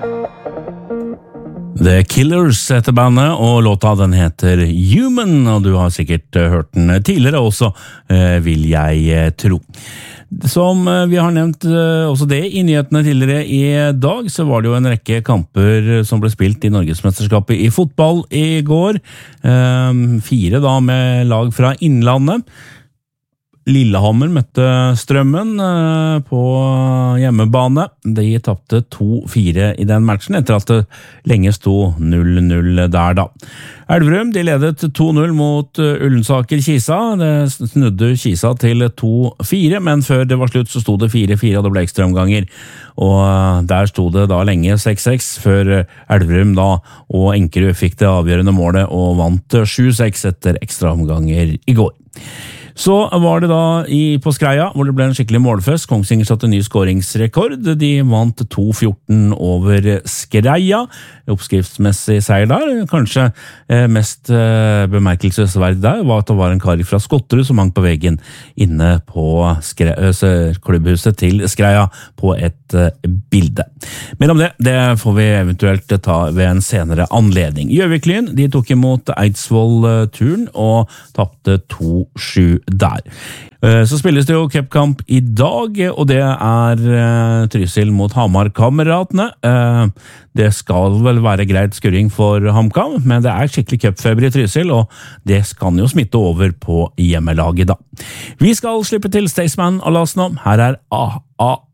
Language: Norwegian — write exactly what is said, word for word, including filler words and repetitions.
The Killers heter bandet, og låta den heter Human, og du har sikkert hørt den tidligere også, vil jeg tro. Som vi har nevnt også det i nyhetene tidligere i dag, så var det jo en rekke kamper som ble spilt i Norgesmesterskapet i fotball i går. Fire da med lag fra Innlandet. Lillehammer møtte Strømmen på hjemmebane. De tappte to fire i den matchen, etter at det lenge sto null null der da. Elverum de ledet to null mot Ullensaker-Kisa. Det snudde Kisa til to fire, men før det var slutt så sto det fire fire, og det ble ekstraomganger. Og der sto det da lenge seks seks, før Elverum da og Enkerud fikk det avgjørende målet og vant sju seks etter ekstraomganger i går. Så var det da i, på Skreia, hvor det ble en skikkelig målfest. Kongsvinger satte ny skåringsrekord. De vant to fjorten over Skreia. Oppskriftsmessig seier der. Kanskje eh, mest eh, bemerkelsesverdig der var at det var en kar fra Skotterud som hang på veggen inne på skre, øh, klubbhuset til Skreia på et eh, bilde. Men om det, det får vi eventuelt ta ved en senere anledning. Gjøvik-Lyn, de tok imot Eidsvoll-turen og tappte to sju der. Så spilles det jo cupkamp i dag, og det er Trysil mot Hamar-kameratene. Det skal vel være greit skurring for HamKam, men det er skikkelig cupfeber i Trysil, og det kan jo smitte over på hjemmelaget da. Vi skal slippe til Staysman Alasno. Her er A A.